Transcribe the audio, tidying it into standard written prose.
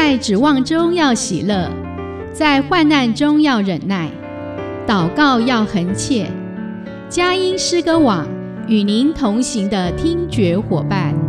在指望中要喜乐，在患难中要忍耐，祷告要恒切。佳音诗歌网与您同行的听觉伙伴。